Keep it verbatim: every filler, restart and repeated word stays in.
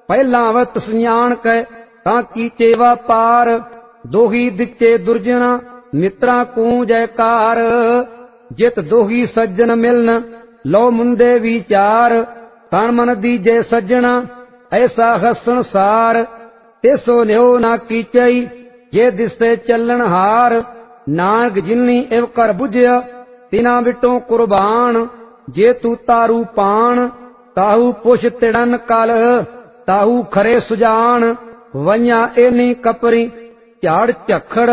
ਪਹਿਲਾਂ ਵਤ ਸਿਆਣ ਕੈ ਤਾਂ ਕੀਚੇ ਵਪਾਰ। ਦੋਹੀ ਦਿੱਤੇ ਦੁਰਜਨਾ ਮਿੱਤਰਾਂ ਕੂ ਜੈਕਾਰ। ਜਿਤ ਦੋਹੀ ਸੱਜਣ ਮਿਲਨ ਲੋ ਮੁੰਦੇ ਵਿਚਾਰ। ਤਨ ਮਨ ਦੀਜੇ ਸੱਜਣਾ ਐਸਾ ਹਸਣ ਸਾਰ। ਤਿਸੋ ਲਿਓ ਨਾ ਕੀਚਈ ਜੇ ਦਿਸੇ ਚੱਲਣ ਹਾਰ। ਨਾਨਕ ਜਿਨੀ ਇਵ ਕਰ ਬੁਝਿਆ ਤਿਨਾ ਵਿਟੋਂ ਕੁਰਬਾਨ। ਜੇ ਤੂ ਤਾਰੂ ਪਾਣ ਤਾਹੂ ਪੁਛ ਤਿੜਨ ਕਲ। ਤਾਹੂ ਖਰੇ ਸੁਜਾਨ ਵਈਆਂ ਏਨੀ ਕਪਰੀ ਝਾੜ ਝਖੜ